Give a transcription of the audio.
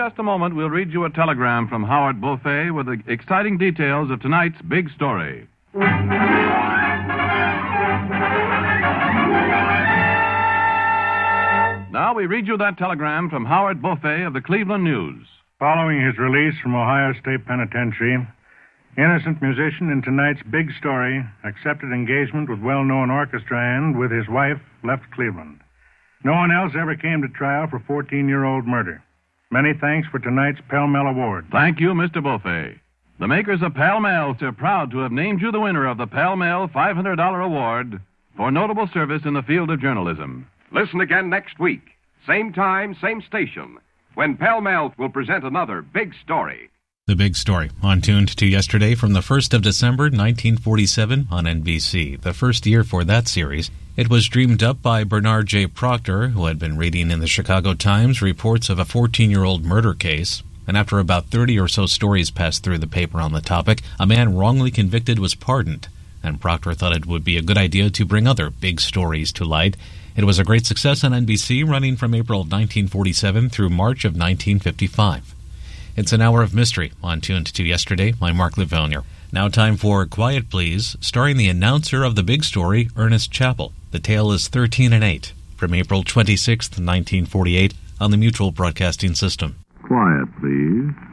just a moment, we'll read you a telegram from Howard Buffet with the exciting details of tonight's big story. Now we read you that telegram from Howard Buffet of the Cleveland News. Following his release from Ohio State Penitentiary, innocent musician in tonight's big story accepted engagement with well-known orchestra and, with his wife, left Cleveland. No one else ever came to trial for 14-year-old murder. Many thanks for tonight's Pell Mell Award. Thank you, Mr. Buffet. The makers of Pell Mell are proud to have named you the winner of the Pell Mell $500 Award for notable service in the field of journalism. Listen again next week, same time, same station, when Pell Mell will present another big story. The Big Story, on Tuned to Yesterday from the 1st of December, 1947 on NBC, the first year for that series. It was dreamed up by Bernard J. Proctor, who had been reading in the Chicago Times reports of a 14-year-old murder case. And after about 30 or so stories passed through the paper on the topic, a man wrongly convicted was pardoned. And Proctor thought it would be a good idea to bring other big stories to light. It was a great success on NBC, running from April of 1947 through March of 1955. It's an hour of mystery on Tuned to Yesterday. I'm Mark Livonia. Now time for Quiet Please, starring the announcer of the big story, Ernest Chappell. The tale is 13 and 8, from April 26, 1948, on the Mutual Broadcasting System. Quiet, please.